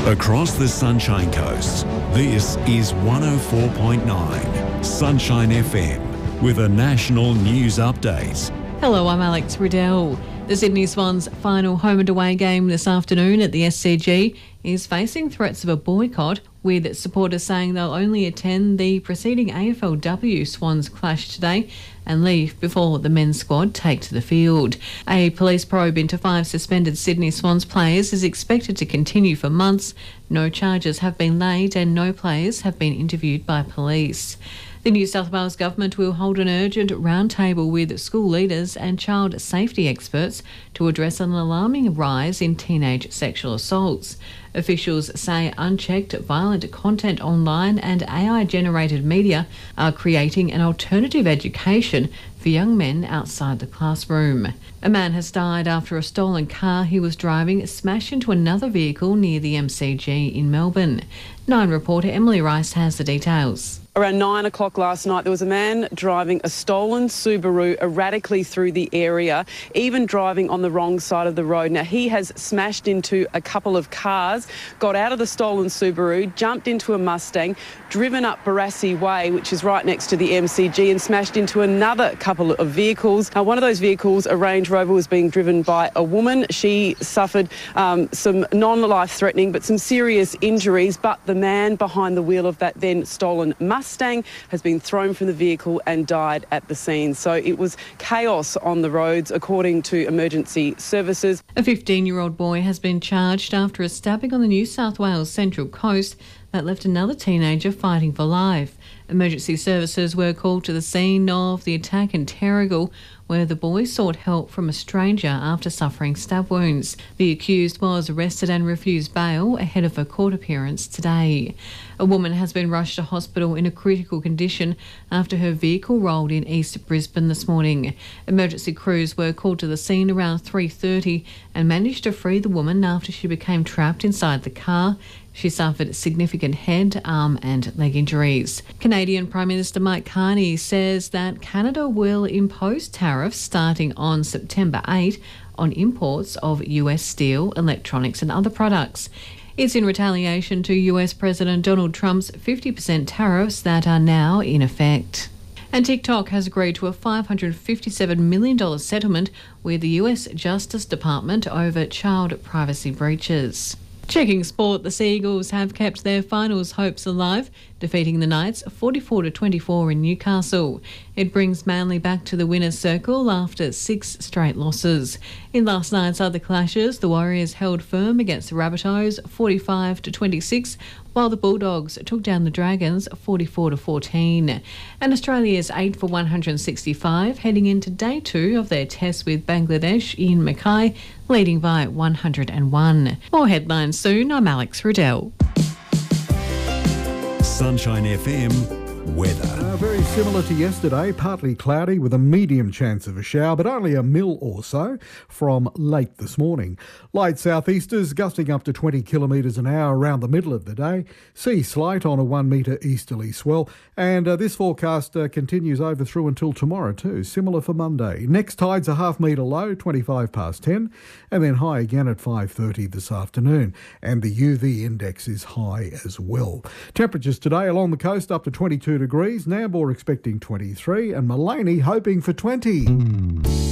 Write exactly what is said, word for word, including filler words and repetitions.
Across the Sunshine Coast, this is one oh four point nine Sunshine F M with a national news update. Hello, I'm Alex Riddell. The Sydney Swans' final home and away game this afternoon at the S C G is facing threats of a boycott, with supporters saying they'll only attend the preceding A F L W Swans clash today and leave before the men's squad take to the field. A police probe into five suspended Sydney Swans players is expected to continue for months. No charges have been laid and no players have been interviewed by police. The New South Wales Government will hold an urgent roundtable with school leaders and child safety experts to address an alarming rise in teenage sexual assaults. Officials say unchecked violent content online and A I-generated media are creating an alternative education for young men outside the classroom. A man has died after a stolen car he was driving smashed into another vehicle near the M C G in Melbourne. Nine reporter Emily Rice has the details. Around nine o'clock last night, there was a man driving a stolen Subaru erratically through the area, even driving on the wrong side of the road. Now, he has smashed into a couple of cars, got out of the stolen Subaru, jumped into a Mustang, driven up Barassi Way, which is right next to the M C G, and smashed into another couple of vehicles. Uh, one of those vehicles, a Range Rover, was being driven by a woman. She suffered um, some non-life-threatening but some serious injuries, but the man behind the wheel of that then stolen Mustang Mustang has been thrown from the vehicle and died at the scene. So it was chaos on the roads, according to emergency services. A fifteen-year-old boy has been charged after a stabbing on the New South Wales Central Coast that left another teenager fighting for life. Emergency services were called to the scene of the attack in Terrigal, where the boy sought help from a stranger after suffering stab wounds. The accused was arrested and refused bail ahead of a court appearance today. A woman has been rushed to hospital in a critical condition after her vehicle rolled in East Brisbane this morning. Emergency crews were called to the scene around three thirty and managed to free the woman after she became trapped inside the car. She suffered significant head, arm and leg injuries. Canadian Prime Minister Mike Carney says that Canada will impose tariffs starting on September eighth on imports of U S steel, electronics and other products. It's in retaliation to U S President Donald Trump's fifty percent tariffs that are now in effect. And TikTok has agreed to a five hundred fifty-seven million dollars settlement with the U S Justice Department over child privacy breaches. Checking sport, the Seagulls have kept their finals hopes alive, defeating the Knights forty-four to twenty-four in Newcastle. It brings Manly back to the winner's circle after six straight losses. In last night's other clashes, the Warriors held firm against the Rabbitohs forty-five to twenty-six, while the Bulldogs took down the Dragons forty-four to fourteen. And Australia's eight for one hundred sixty-five heading into day two of their test with Bangladesh in Mackay, leading by one hundred one. More headlines soon. I'm Alex Riddell. Sunshine F M weather. Uh, very similar to yesterday, partly cloudy with a medium chance of a shower, but only a mil or so from late this morning. Light southeasters gusting up to twenty kilometres an hour around the middle of the day. Sea slight on a one metre easterly swell. And uh, this forecast uh, continues over through until tomorrow too. Similar for Monday. Next tide's a half metre low, twenty-five past ten, and then high again at five thirty this afternoon. And the U V index is high as well. Temperatures today along the coast up to twenty-two degrees. Nambour expecting twenty-three and Mullaney hoping for twenty.